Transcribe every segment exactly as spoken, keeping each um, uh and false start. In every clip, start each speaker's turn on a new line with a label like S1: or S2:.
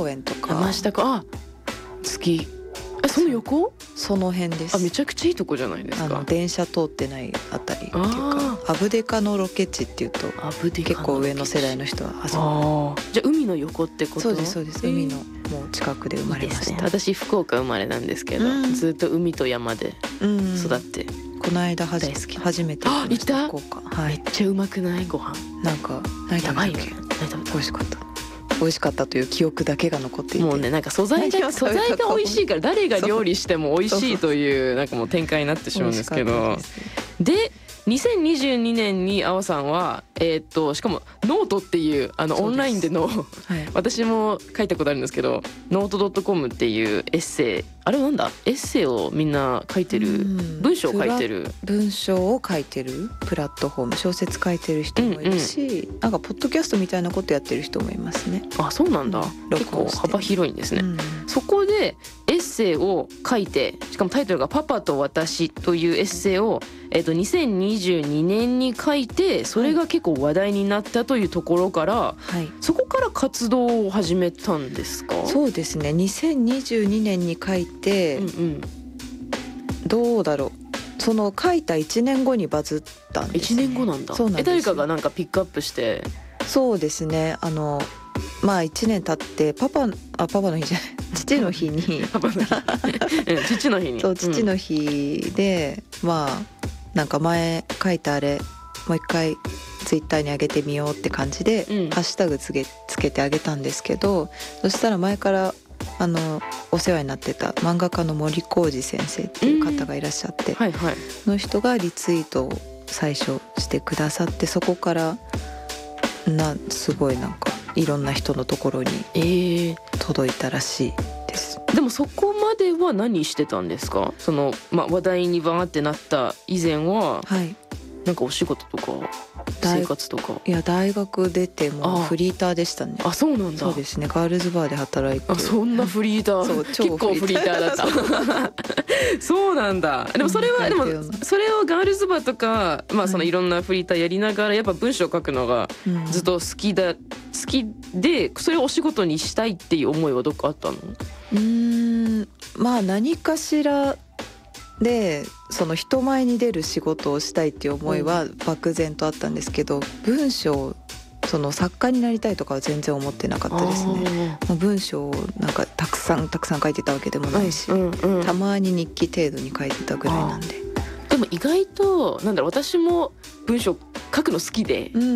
S1: 公園とか
S2: 山下公園、あ好き。えその横？
S1: その辺です。
S2: あめちゃくちゃいいとこじゃないですか。
S1: あの電車通ってないあたりっていう
S2: あ
S1: か、アブデカのロケ地っていうと
S2: アブデカ
S1: 結構上の世代の人はあそこ。
S2: あーじゃあ海の横ってこと？
S1: そうですそうです、海のもう近くで生まれました。
S2: いいですね。私福岡生まれなんですけど、
S1: うん
S2: ずっと海と山で
S1: うん
S2: 育って、
S1: この間はじ
S2: 大好き
S1: 初めて行きました。
S2: あ行
S1: 福岡。はい
S2: めっちゃうまくないご飯？
S1: なんか何食べたっけ？
S2: やばいよね。何食べた？
S1: 美味しかった。美味しかったという記憶だけが残っていて、
S2: もうねなんか素材が素
S1: 何を食べたか
S2: 材が美味しいから誰が料理しても美味しいというなんかもう展開になってしまうんですけど、
S1: 美味しかったです。
S2: でにせんにじゅうにねんにあおさんはえーっとしかもノートっていうあの
S1: そうです
S2: オンラインでの
S1: はい
S2: 私も書いたことあるんですけど、ノート .com っていうエッセイ、あれはなんだエッセイをみんな書いてる、
S1: うん
S2: 文章を書いてる
S1: 文章を書いてるプラットフォーム、小説書いてる人もいるし、なんかポッドキャストみたいなことやってる人もいますね。
S2: あそうなんだ、
S1: うん
S2: 結構幅広いんですね、
S1: うん
S2: そこでエッセイを書いて、しかもタイトルがパパと私というエッセイを、えっと、にせんにじゅうにねんに書いて、それが結構話題になったというところから、
S1: はい、
S2: そこから活動を始めたんですか？
S1: そうですね、にせんにじゅうにねんに書いて、
S2: うんうん、
S1: どうだろう、その書いたいちねんごにバズったんですね。
S2: いちねんごなんだ。
S1: そうなんですよ。
S2: え誰かがなんかピックアップして。
S1: そうですね、あのまあいちねん経ってパパあパパの日じゃない父の日に
S2: パパの日うん父の日に
S1: そう父の日で、うん、まあなんか前書いたあれもう一回ツイッターに上げてみようって感じで、
S2: うん、
S1: ハッシュタグつけつけてあげたんですけど、そしたら前からあのお世話になってた漫画家の森浩二先生っていう方がいらっしゃって、
S2: はいはい、
S1: その人がリツイートを最初してくださって、そこからなすごいなんかいろんな人のところに届いたらしいです。
S2: えー、でもそこまでは何してたんですか？その、まあ、話題にバーってなった以前は、はい、なんかお仕事とか生活とか。
S1: いや大学出てもうフリーターでしたね。
S2: あ、そうなんだ。
S1: そうですね、ガールズバーで働いて。
S2: あ、そんなフリーター。そう結構フリーターだったそうなんだ。でもそれは、うん、でもそれをガールズバーとか、まあそのいろんなフリーターやりながらやっぱ文章を書くのがずっと好きだ、うん、好きでそれをお仕事にしたいっていう思いはどっかあったの？
S1: うーん、まあ何かしらでその人前に出る仕事をしたいっていう思いは漠然とあったんですけど、文章その作家になりたいとかは全然思ってなかったですね。文章をなんかたくさんたくさん書いてたわけでもないし、うんうんうん、たまに日記程度に書いてたぐらいなんで。
S2: でも意外となんだろう、私も文章書くの好きで、うん、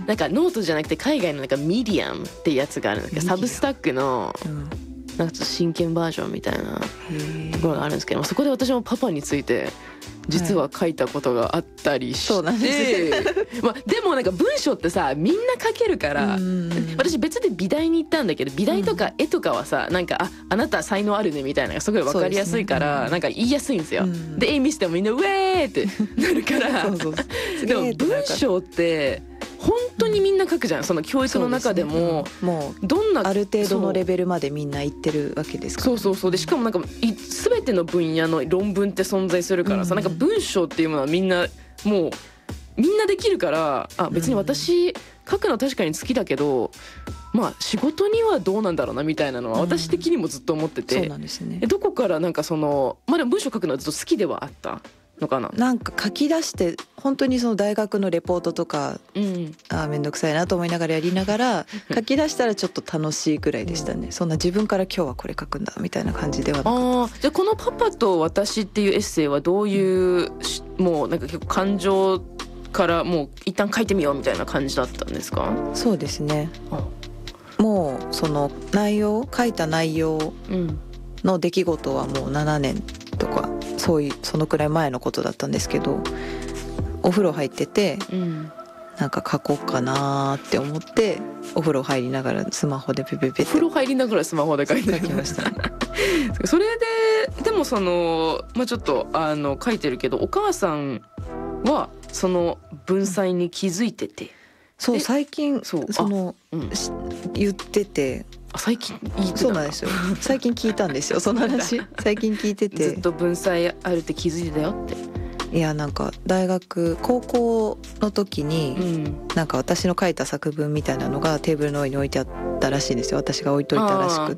S2: なんかノートじゃなくて海外のなんかミディアムっていうやつがあるんですけど、サブスタックの、うん、なんかちょっと真剣バージョンみたいなところがあるんですけど、そこで私もパパについて実は書いたことがあったりして、はい、そうなんですまあ、でもなんか文章ってさみんな書けるから、私別で美大に行ったんだけど、美大とか絵とかはさ、なんか あ, あなた才能あるねみたいなのがすごい分かりやすいから、ね、なんか言いやすいんですよ。で絵見せてもみんなウェーってなるからそうそうそうでも文章って本当にみんな書くじゃん、その教育の中でも、
S1: うん、もうどんなある程度のレベルまでみんな行ってるわけですから、ね、
S2: そうそうそう。でしかもなんか全ての分野の論文って存在するからさ、うん、なんか文章っていうものはみんなもうみんなできるから、あ別に私書くの確かに好きだけど、まあ仕事にはどうなんだろうなみたいなのは私的にもずっと思ってて、うん、そうなんですね。どこからなんかそのまあでも文章書くのはずっと好きではあったのかな。
S1: なんか書き出して本当にその大学のレポートとか、うん、あ面倒くさいなと思いながらやりながら書き出したらちょっと楽しいぐらいでしたね、うん、そんな自分から今日はこれ書くんだみたいな感じではなかった。
S2: あじゃあこのパパと私っていうエッセイはどういう、うん、もうなんか結構感情からもう一旦書いてみようみたいな感じだったんですか？
S1: そうですね、もうその内容書いた内容の出来事はもうななねんとかそういうそのくらい前のことだったんですけど、お風呂入ってて、うん、なんか書こうかなって思ってお風呂入りながらスマホでペペペってお
S2: 風呂入りながらスマホで書いて
S1: きました
S2: それででもその、まあ、ちょっとあの書いてるけどお母さんはその文才に気づいてて、
S1: そう最近そうその、うん、言ってて、
S2: あ最近言ってた。
S1: そうなんですよ最近聞いたんですよその話最近聞いてて、
S2: ずっと文才あるって気づいてたよって。
S1: いやなんか大学高校の時に、うん、なんか私の書いた作文みたいなのがテーブルの上に置いてあったらしいんですよ。私が置いといたらしく